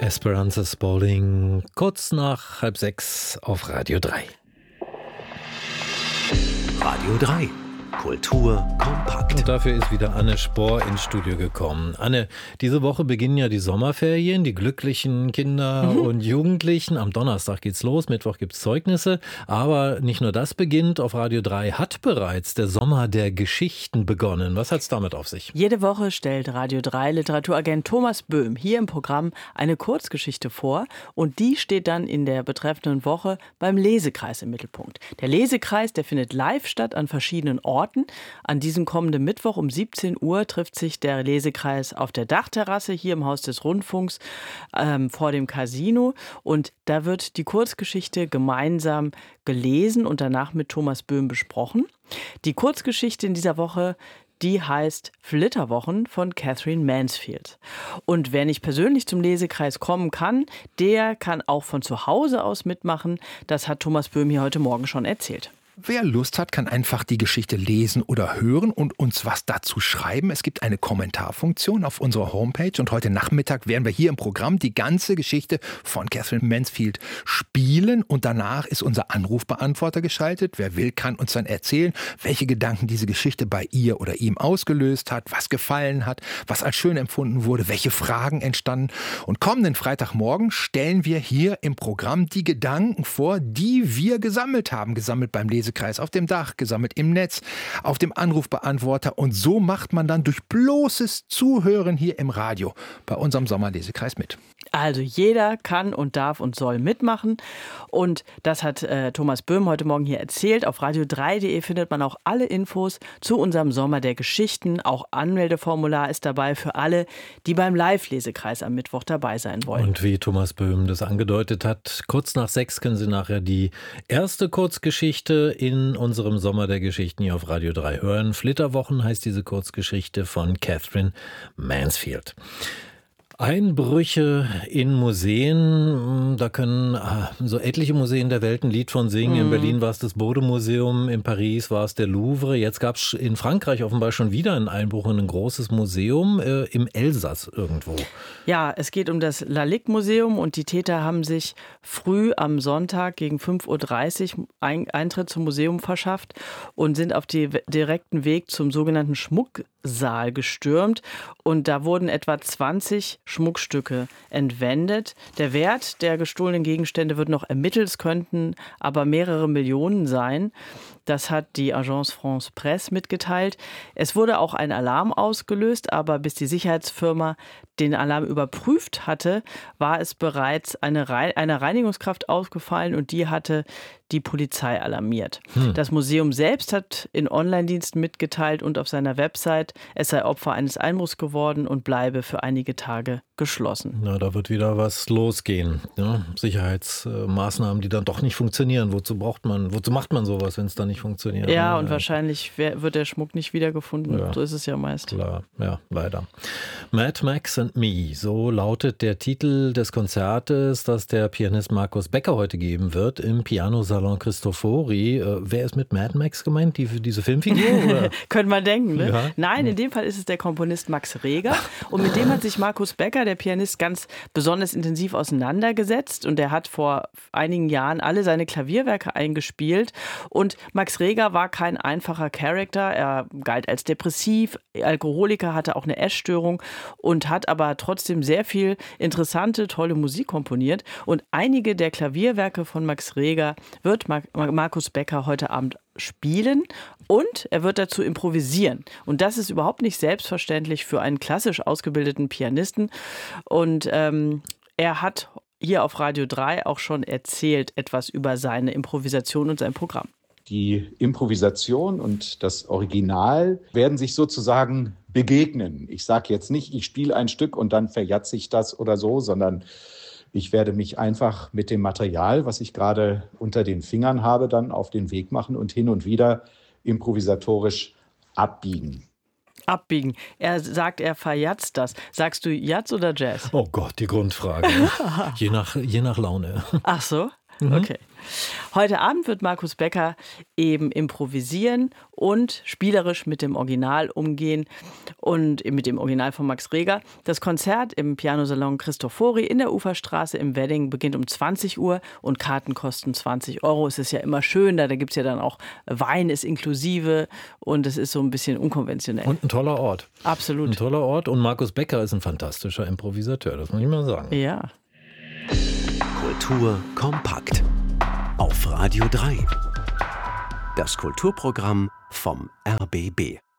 Esperanza Spalding, kurz nach 5:30 auf Radio 3. Radio 3. Kultur kompakt. Und dafür ist wieder Anne Spohr ins Studio gekommen. Anne, diese Woche beginnen ja die Sommerferien, die glücklichen Kinder und Jugendlichen. Am Donnerstag geht's los, Mittwoch gibt's Zeugnisse. Aber nicht nur das beginnt, auf Radio 3 hat bereits der Sommer der Geschichten begonnen. Was hat's damit auf sich? Jede Woche stellt Radio 3 Literaturagent Thomas Böhm hier im Programm eine Kurzgeschichte vor. Und die steht dann in der betreffenden Woche beim Lesekreis im Mittelpunkt. Der Lesekreis, der findet live statt an verschiedenen Orten. An diesem kommenden Mittwoch um 17 Uhr trifft sich der Lesekreis auf der Dachterrasse hier im Haus des Rundfunks vor dem Casino. Und da wird die Kurzgeschichte gemeinsam gelesen und danach mit Thomas Böhm besprochen. Die Kurzgeschichte in dieser Woche, die heißt Flitterwochen von Katherine Mansfield. Und wer nicht persönlich zum Lesekreis kommen kann, der kann auch von zu Hause aus mitmachen. Das hat Thomas Böhm hier heute Morgen schon erzählt. Wer Lust hat, kann einfach die Geschichte lesen oder hören und uns was dazu schreiben. Es gibt eine Kommentarfunktion auf unserer Homepage und heute Nachmittag werden wir hier im Programm die ganze Geschichte von Katherine Mansfield spielen und danach ist unser Anrufbeantworter geschaltet. Wer will, kann uns dann erzählen, welche Gedanken diese Geschichte bei ihr oder ihm ausgelöst hat, was gefallen hat, was als schön empfunden wurde, welche Fragen entstanden. Und kommenden Freitagmorgen stellen wir hier im Programm die Gedanken vor, die wir gesammelt haben, gesammelt beim Lesekreis auf dem Dach, gesammelt im Netz, auf dem Anrufbeantworter und so macht man dann durch bloßes Zuhören hier im Radio bei unserem Sommerlesekreis mit. Also jeder kann und darf und soll mitmachen und das hat Thomas Böhm heute Morgen hier erzählt. Auf radio3.de findet man auch alle Infos zu unserem Sommer der Geschichten. Auch Anmeldeformular ist dabei für alle, die beim Live-Lesekreis am Mittwoch dabei sein wollen. Und wie Thomas Böhm das angedeutet hat, kurz nach 6 können Sie nachher die erste Kurzgeschichte in unserem Sommer der Geschichten hier auf Radio 3 hören. Flitterwochen heißt diese Kurzgeschichte von Katherine Mansfield. Einbrüche in Museen, da können so etliche Museen der Welt ein Lied von singen. In Berlin war es das Bode-Museum, in Paris war es der Louvre. Jetzt gab es in Frankreich offenbar schon wieder einen Einbruch in ein großes Museum im Elsass irgendwo. Ja, es geht um das Lalique-Museum und die Täter haben sich früh am Sonntag gegen 5:30 Uhr Eintritt zum Museum verschafft und sind auf dem direkten Weg zum sogenannten Schmucksaal gestürmt. Und da wurden etwa 20 Schmuckstücke entwendet. Der Wert der gestohlenen Gegenstände wird noch ermittelt, es könnten aber mehrere Millionen sein. Das hat die Agence France Presse mitgeteilt. Es wurde auch ein Alarm ausgelöst, aber bis die Sicherheitsfirma den Alarm überprüft hatte, war es bereits einer Reinigungskraft aufgefallen und die hatte die Polizei alarmiert. Das Museum selbst hat in Online-Diensten mitgeteilt und auf seiner Website, es sei Opfer eines Einbruchs geworden und bleibe für einige Tage geschlossen. Na, da wird wieder was losgehen. Ja? Sicherheitsmaßnahmen, die dann doch nicht funktionieren. Wozu macht man sowas, wenn es dann nicht funktioniert? Ja, und wahrscheinlich wird der Schmuck nicht wiedergefunden. Ja. So ist es ja meist. Klar, ja, leider. Mad Max and Me, so lautet der Titel des Konzertes, das der Pianist Markus Becker heute geben wird im Pianosalon Cristofori. Wer ist mit Mad Max gemeint? Diese Filmfigur? Oder? Könnte man denken, ne? Ja. Nein, in dem Fall ist es der Komponist Max Reger. Und mit dem hat sich Markus Becker, der Pianist, ganz besonders intensiv auseinandergesetzt. Und er hat vor einigen Jahren alle seine Klavierwerke eingespielt. Und Max Reger war kein einfacher Charakter. Er galt als depressiv, Alkoholiker, hatte auch eine Essstörung und hat aber trotzdem sehr viel interessante, tolle Musik komponiert. Und einige der Klavierwerke von Max Reger wird Markus Becker heute Abend spielen und er wird dazu improvisieren. Und das ist überhaupt nicht selbstverständlich für einen klassisch ausgebildeten Pianisten. Und er hat hier auf Radio 3 auch schon erzählt etwas über seine Improvisation und sein Programm. Die Improvisation und das Original werden sich sozusagen begegnen. Ich sage jetzt nicht, ich spiele ein Stück und dann verjatze ich das oder so, sondern ich werde mich einfach mit dem Material, was ich gerade unter den Fingern habe, dann auf den Weg machen und hin und wieder improvisatorisch abbiegen. Abbiegen. Er sagt, er verjatzt das. Sagst du Jazz oder Jazz? Oh Gott, die Grundfrage. je nach Laune. Ach so? Okay. Heute Abend wird Markus Becker eben improvisieren und spielerisch mit dem Original umgehen und mit dem Original von Max Reger. Das Konzert im Pianosalon Cristofori in der Uferstraße im Wedding beginnt um 20 Uhr und Karten kosten 20 Euro. Es ist ja immer schön, da gibt es ja dann auch Wein ist inklusive und es ist so ein bisschen unkonventionell. Und ein toller Ort. Absolut. Ein toller Ort und Markus Becker ist ein fantastischer Improvisateur, das muss ich mal sagen. Ja. Kultur kompakt. Auf Radio 3. Das Kulturprogramm vom RBB.